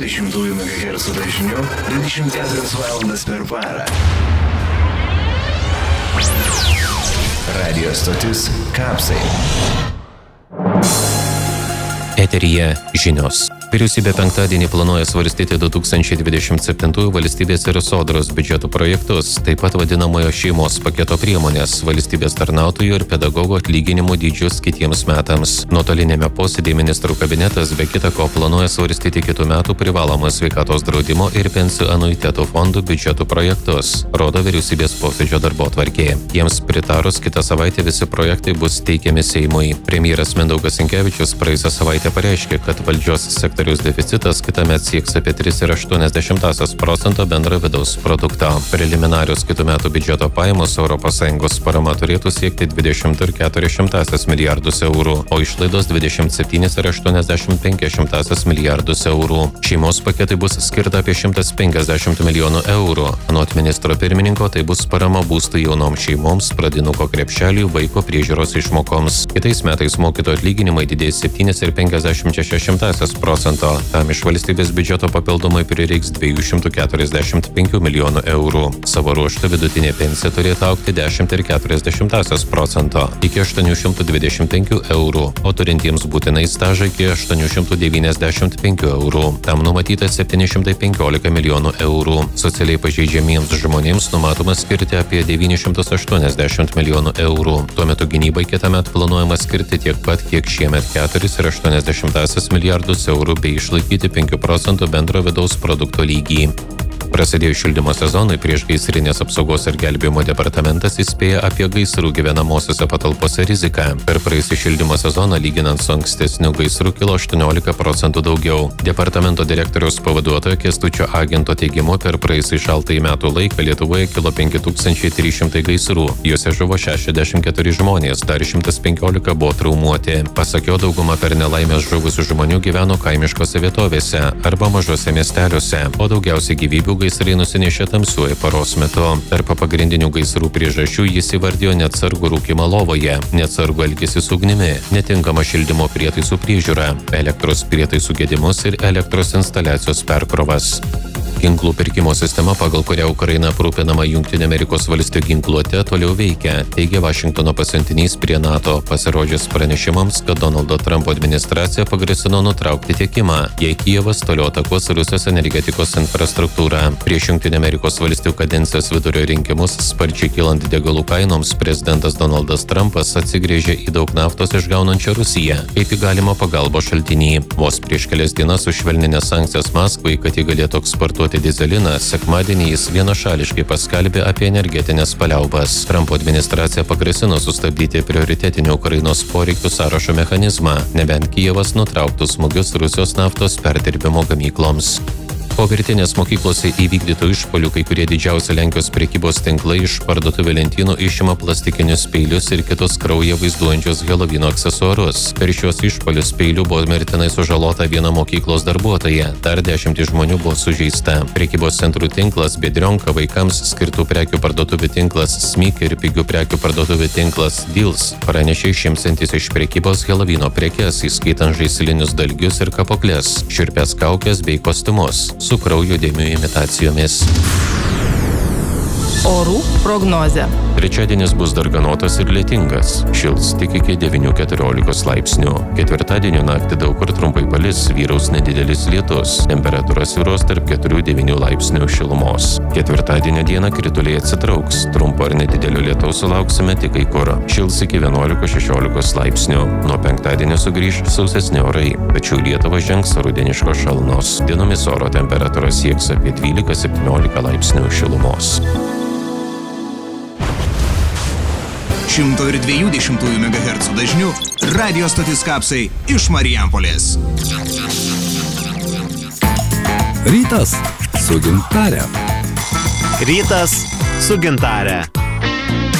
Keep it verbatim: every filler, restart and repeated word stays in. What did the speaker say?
dvidešimt megahercų dažniu dvidešimt keturias valandas per parą. Radio stotis Kapsai. Eteryje žinios. Vyriausybė penktadienį planuoja svarstyti du tūkstančiai dvidešimt septintųjų valstybės ir sodros biudžeto projektus, taip pat vadinamojo šeimos paketo priemonės, valstybės tarnautojų ir pedagogų atlyginimų dydžius kitiems metams. Nuotolinėme posėdėje ministrų kabinetas be kita ko planuoja svarstyti kitų metų privalomą sveikatos draudimo ir pensijų anuitetų fondų biudžetų projektus, rodo vyriausybės posėdžio darbotvarkė. Jiems pritarus kitą savaitę visi projektai bus teikiami Seimui. Premjeras Mindaugas Sinkevičius praėjusią savaitę pareiškė, kad valdžios sektoriaus deficitas kitąmet sieks apie tris ir aštuonias dešimtąsias procento bendro vidaus produkto. Preliminarios kitų metų biudžeto pajamos Europos Sąjungos parama turėtų siekti dvidešimt ir keturias šimtąsias milijardus eurų, o išlaidos dvidešimt septynis ir aštuoniasdešimt penkias šimtąsias milijardus eurų. Šeimos paketai bus skirta apie šimtas penkiasdešimt milijonų eurų. Anot ministro pirmininko, tai bus parama būstų jaunoms šeimoms, pradinuko krepšeliui, vaiko priežiūros išmokoms. Kitais metais mokytojų atlyginimai didės septynis ir penkiasdešimt šešias šimtąsias procento. Tam iš valstybės biudžeto papildomai prireiks dviejų šimtų keturiasdešimt penkių milijonų eurų. Savo ruožtu vidutinė pensija turėtų augti dešimt ir keturias dešimtąsias procento iki aštuonių šimtų dvidešimt penkių eurų, o turintiems būtinai stažą iki aštuonių šimtų devyniasdešimt penkių eurų. Tam numatyta septyni šimtai penkiolika milijonų eurų. Socialiai pažeidžiamiems žmonėms numatoma skirti apie devynis šimtus aštuoniasdešimt milijonų eurų. Tuo metu gynybai kitąmet planuojama skirti tiek pat, kiek šiemet keturis ir aštuonias dešimtąsias milijardus eurų bei išlaikyti penkių procentų bendro vidaus produkto lygį. Prasidėjus šildymo sezonui, priešgaisrinės apsaugos ir gelbėjimo departamentas įspėja apie gaisrų gyvenamosiose patalpose riziką. Per praėjusį šildymo sezoną, lyginant su ankstesniu gaisru, kilo aštuoniolika procentų daugiau. Departamento direktoriaus pavaduotojo Kęstučio Agento teigimu, per praėjusį šaltąjį metų laiką Lietuvoje kilo penki tūkstančiai trys šimtai gaisrų. Juose žuvo šešiasdešimt keturi žmonės, dar šimtas penkiolika buvo traumuoti. Pasak jo, dauguma per nelaimės žuvusių žmonių gyveno kaimiškose vietovėse arba mažose miesteliuose, o daugiausiai gyvybių gaisrai nusinešė tamsiuoju paros metu. Tarp pagrindinių gaisrų priežasčių jis įvardijo neatsargų rūkimą lovoje, neatsargų elgesį su ugnimi, netinkamą šildymo prietaisų priežiūrą, elektros prietaisų gedimus ir elektros instaliacijos perkrovas. Ginklų pirkimo sistema, pagal kurią Ukraina aprūpinama Jungtinių Amerikos Valstijų ginkluote, toliau veikia, teigia Vašingtono pasiuntinys prie NATO, pasirodžius pranešimams, kad Donaldo Trumpo administracija pagrasino nutraukti tiekimą, jei Kijevas toliau atakuos Rusijos energetikos infrastruktūrą. Prieš Jungtinių Amerikos Valstijų kadencijos vidurio rinkimus sparčiai kylant degalų kainoms, prezidentas Donaldas Trumpas atsigrėžė į daug naftos išgaunančią Rusiją kaip į galimą pagalbos šaltinį. Vos prieš kelias dienas sušvelninęs sankcijas Maskvai, kad ji galėtų eksportuoti dizeliną, sekmadienį jis vienašališkai paskelbė apie energetinės paliaubas. Trumpo administracija pagrasino sustabdyti prioritetinių Ukrainos poreikių sąrašo mechanizmą, nebent Kijevas nutrauktų smūgius Rusijos naftos perdirbimo gamykloms. Po virtinės mokyklose įvykdytų išpuolių kai kurie didžiausi Lenkijos prekybos tinklai iš parduotuvių lentynų išima plastikinius peilius ir kitus kraują vaizduojančius Helovino aksesuarus. Per šios išpuolius peilių buvo mirtinai sužalota viena mokyklos darbuotoja, dar dešimtys žmonių buvo sužeista. Prekybos centrų tinklas Biedrionka, vaikams skirtų prekių parduotuvių tinklas Smyk ir pigių prekių parduotuvių tinklas Deals pranešė išimsiantis iš prekybos Helovino prekes, įskaitant žaislinius dalgius ir kapokles, šiurpias kaukes bei kostiumus su kraujo dėmių imitacijomis. Orų prognozė. Trečiadienis bus darganotas ir lietingas. Šils tik iki devynių keturiolikos laipsnių. Ketvirtadienio naktį daug kur trumpai palis, vyraus nedidelis lietus. Temperatūra svyruos tarp keturių devynių laipsnių šilumos. Ketvirtadienio dieną krituliai atsitrauks. Trumpo ar nedidelio lietaus sulauksime tik kai kur. Šils iki vienuolikos šešiolikos laipsnių. Nuo penktadienio sugrįš sausesni orai, tačiau Lietuvą žengs rudeniškos šalnos. Dienomis oro temperatūra sieks apie dvylika septyniolika laipsnių šilumos. šimto dviejų dešimtųjų megahercų dažniu radio stotis Kapsai iš Marijampolės. Rytas su Gintare. Rytas su Gintare.